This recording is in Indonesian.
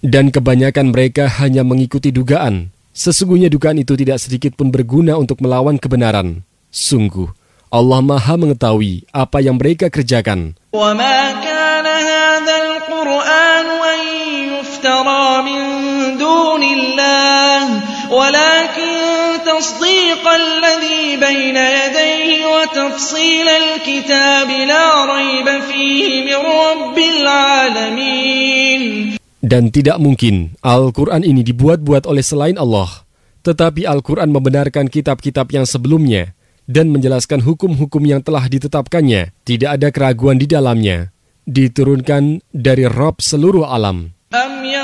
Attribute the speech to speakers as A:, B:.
A: Dan kebanyakan mereka hanya mengikuti dugaan. Sesungguhnya dugaan itu tidak sedikit pun berguna untuk melawan kebenaran. Sungguh, Allah Maha mengetahui apa yang mereka kerjakan.
B: وَمَا كَانَ هَذَا الْقُرْآنُ أَن يُفْتَرَى مِن دُونِ اللَّهِ وَلَكِن تَصْدِيقَ الَّذِي بَيْنَ يَدَيْهِ وَتَفْصِيلَ الْكِتَابِ لَا رَيْبَ فِيهِ مِن رَّبِّ الْعَالَمِينَ. Dan tidak mungkin Al-Quran ini dibuat-buat oleh selain Allah. Tetapi Al-Quran membenarkan kitab-kitab yang sebelumnya dan menjelaskan hukum-hukum yang telah ditetapkannya. Tidak ada keraguan di dalamnya. Diturunkan dari Rabb seluruh alam.